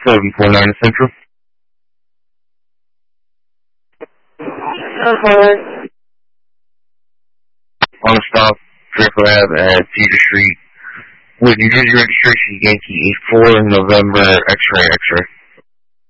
749 Central. On a stop, Triple Ave at Cedar Street with New Jersey registration Yankee 84 November X-ray.